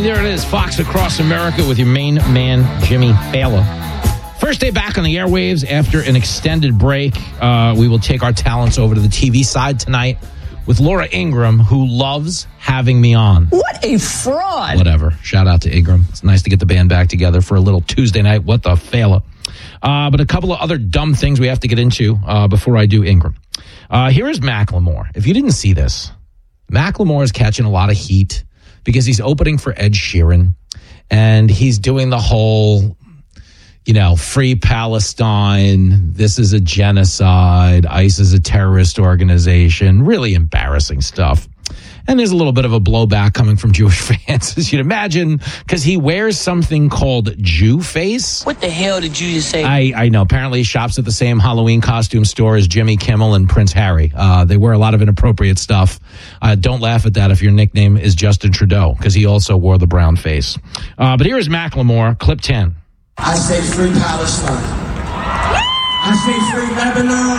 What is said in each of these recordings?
there it is. Fox Across America with your main man, Jimmy Failla. First day back on the airwaves after an extended break. We will take our talents over to the TV side tonight with Laura Ingraham, who loves having me on. What a fraud. Whatever. Shout out to Ingram. It's nice to get the band back together for a little Tuesday night. What the Failla. But a couple of other dumb things we have to get into before I do Ingram. Here is Macklemore. If you didn't see this, Macklemore is catching a lot of heat because he's opening for Ed Sheeran. And he's doing the whole, free Palestine. This is a genocide. ICE is a terrorist organization. Really embarrassing stuff. And there's a little bit of a blowback coming from Jewish fans, as you'd imagine, because he wears something called Jew face. What the hell did you just say? I know. Apparently he shops at the same Halloween costume store as Jimmy Kimmel and Prince Harry. They wear a lot of inappropriate stuff. Don't laugh at that if your nickname is Justin Trudeau, because he also wore the brown face. But here is Macklemore, clip 10. I say free Palestine. I say free Lebanon.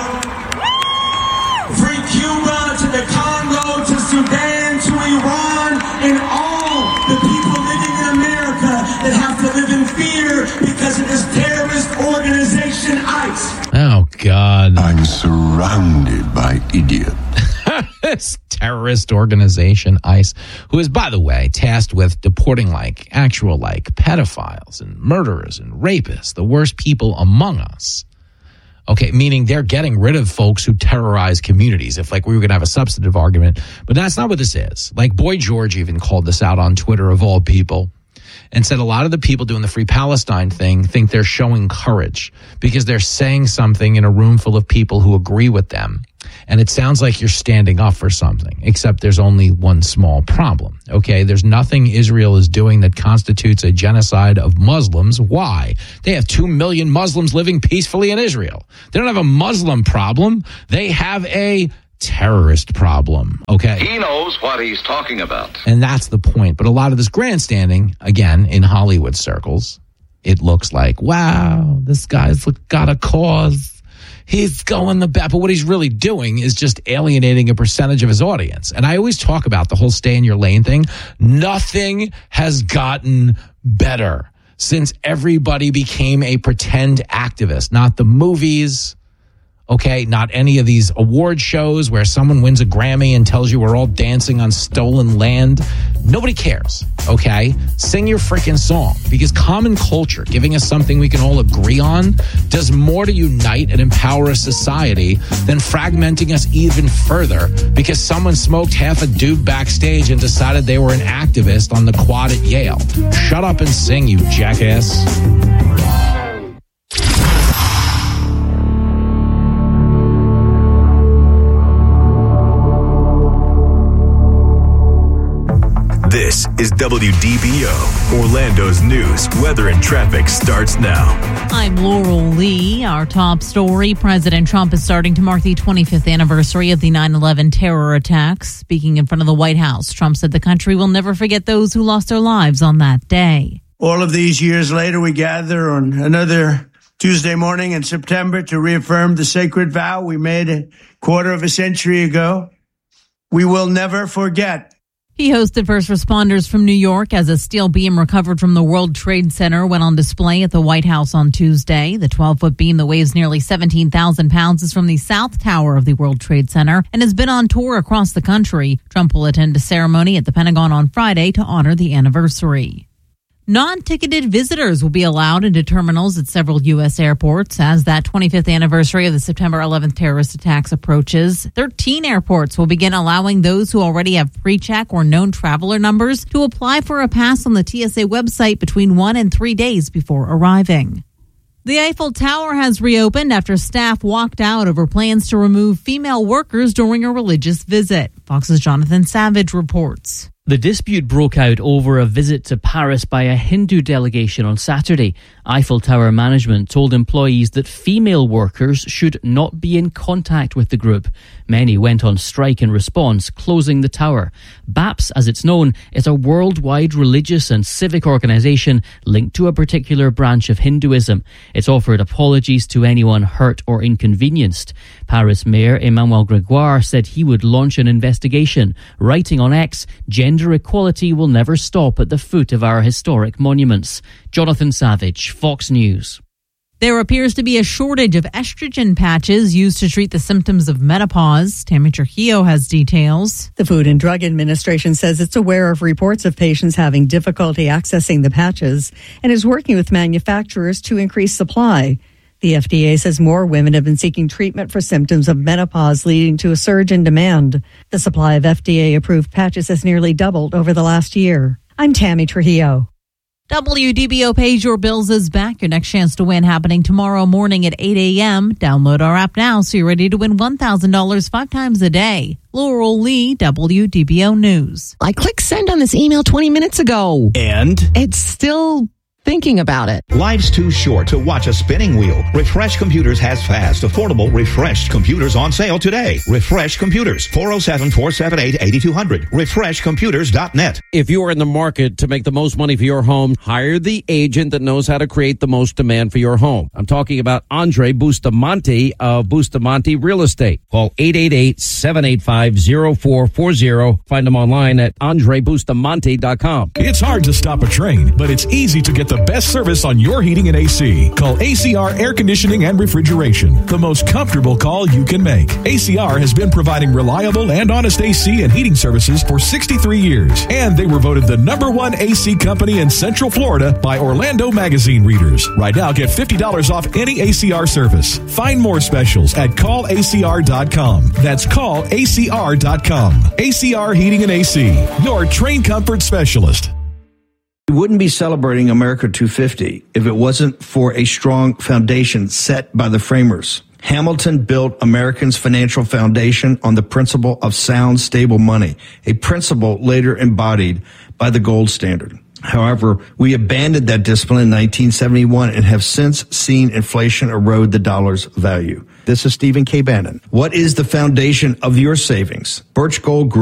Free Cuba to the Congo, to Sudan, to Iran, and all the people living in America that have to live in fear because of this terrorist organization, ICE. Oh, God. I'm surrounded by idiots. This terrorist organization, ICE, who is, by the way, tasked with deporting actual pedophiles and murderers and rapists, the worst people among us. Okay, meaning they're getting rid of folks who terrorize communities if we were going to have a substantive argument. But that's not what this is. Boy George even called this out on Twitter of all people and said a lot of the people doing the Free Palestine thing think they're showing courage because they're saying something in a room full of people who agree with them. And it sounds like you're standing up for something, except there's only one small problem. Okay, there's nothing Israel is doing that constitutes a genocide of Muslims. Why? They have 2 million Muslims living peacefully in Israel. They don't have a Muslim problem. They have a terrorist problem. Okay. He knows what he's talking about. And that's the point. But a lot of this grandstanding, again, in Hollywood circles, it looks like, wow, this guy's got a cause. He's going the back. But what he's really doing is just alienating a percentage of his audience. And I always talk about the whole stay in your lane thing. Nothing has gotten better since everybody became a pretend activist. Not the movies, okay? Not any of these award shows where someone wins a Grammy and tells you we're all dancing on stolen land. Nobody cares, okay? Sing your freaking song, because common culture, giving us something we can all agree on, does more to unite and empower a society than fragmenting us even further because someone smoked half a doob backstage and decided they were an activist on the quad at Yale. Shut up and sing, you jackass. This is WDBO. Orlando's news, weather, and traffic starts now. I'm Laurel Lee. Our top story, President Trump is starting to mark the 25th anniversary of the 9/11 terror attacks. Speaking in front of the White House, Trump said the country will never forget those who lost their lives on that day. All of these years later, we gather on another Tuesday morning in September to reaffirm the sacred vow we made a quarter of a century ago. We will never forget. He hosted first responders from New York as a steel beam recovered from the World Trade Center went on display at the White House on Tuesday. The 12-foot beam that weighs nearly 17,000 pounds is from the South Tower of the World Trade Center and has been on tour across the country. Trump will attend a ceremony at the Pentagon on Friday to honor the anniversary. Non-ticketed visitors will be allowed into terminals at several U.S. airports as that 25th anniversary of the September 11th terrorist attacks approaches. 13 airports will begin allowing those who already have pre-check or known traveler numbers to apply for a pass on the TSA website between 1 and 3 days before arriving. The Eiffel Tower has reopened after staff walked out over plans to remove female workers during a religious visit. Fox's Jonathan Savage reports. The dispute broke out over a visit to Paris by a Hindu delegation on Saturday. Eiffel Tower management told employees that female workers should not be in contact with the group. Many went on strike in response, closing the tower. BAPS, as it's known, is a worldwide religious and civic organisation linked to a particular branch of Hinduism. It's offered apologies to anyone hurt or inconvenienced. Paris Mayor Emmanuel Grégoire said he would launch an investigation. Writing on X, gender gender equality will never stop at the foot of our historic monuments. Jonathan Savage, Fox News. There appears to be a shortage of estrogen patches used to treat the symptoms of menopause. Tammy Trujillo has details. The Food and Drug Administration says it's aware of reports of patients having difficulty accessing the patches and is working with manufacturers to increase supply. The FDA says more women have been seeking treatment for symptoms of menopause, leading to a surge in demand. The supply of FDA-approved patches has nearly doubled over the last year. I'm Tammy Trujillo. WDBO Pays Your Bills is back. Your next chance to win happening tomorrow morning at 8 a.m. Download our app now so you're ready to win $1,000 5 times a day. Laurel Lee, WDBO News. I clicked send on this email 20 minutes ago. And? It's still thinking about it. Life's too short to watch a spinning wheel. Refresh Computers has fast, affordable, refreshed computers on sale today. Refresh Computers, 407-478-8200. RefreshComputers.net. If you are in the market to make the most money for your home, hire the agent that knows how to create the most demand for your home. I'm talking about Andre Bustamante of Bustamante Real Estate. Call 888-785-0440. Find them online at andrebustamante.com. It's hard to stop a train, but it's easy to get the best service on your heating and AC. Call ACR Air Conditioning and Refrigeration, the most comfortable call you can make. ACR has been providing reliable and honest AC and heating services for 63 years, and they were voted the #1 AC company in Central Florida by Orlando Magazine readers. Right now, get $50 off any ACR service. Find more specials at callacr.com. That's callacr.com. ACR Heating and AC, your train comfort specialist. We wouldn't be celebrating America 250 if it wasn't for a strong foundation set by the framers. Hamilton built Americans' financial foundation on the principle of sound, stable money, a principle later embodied by the gold standard. However, we abandoned that discipline in 1971 and have since seen inflation erode the dollar's value. This is Stephen K. Bannon. What is the foundation of your savings? Birch Gold Group